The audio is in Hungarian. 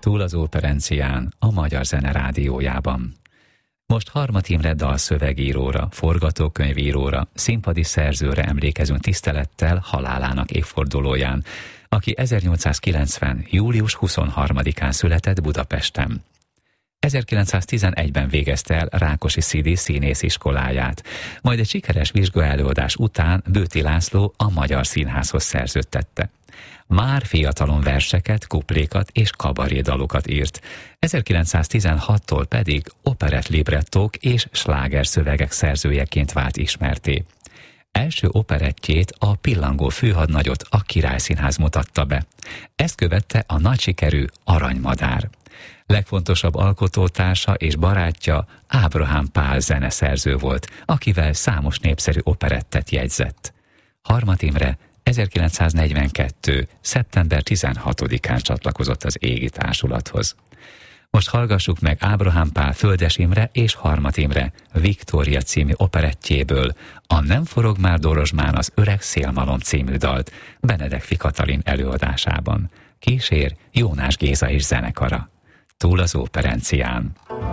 Túl az operencián, a Magyar Zene Rádiójában. Most Harmat Imre dalszövegíróra, forgatókönyvíróra, színpadi szerzőre emlékezünk tisztelettel halálának évfordulóján, aki 1890. július 23-án született Budapesten. 1911-ben végezte el Rákosi Szidi színésziskoláját, majd egy sikeres vizsgaelőadás után Bőti László a Magyar Színházhoz szerződtette. Már fiatalon verseket, kuplékat és kabarédalokat írt. 1916-tól pedig operett librettók és slágerszövegek szerzőjeként vált ismertté. Első operettjét, a Pillangó főhadnagyot a Királyszínház mutatta be. Ezt követte a nagy sikerű Aranymadár. Legfontosabb alkotótársa és barátja Ábrahám Pál zeneszerző volt, akivel számos népszerű operettet jegyzett. Harmat Imre 1942. szeptember 16-án csatlakozott az égi társulathoz. Most hallgassuk meg Ábrahám Pál Földes Imre és Harmat Imre Viktória című operettjéből a Nem forog már Dorozsmán az öreg szélmalom című dalt Benedek Katalin előadásában. Kísér Jónás Géza és zenekara. Túl az operencián.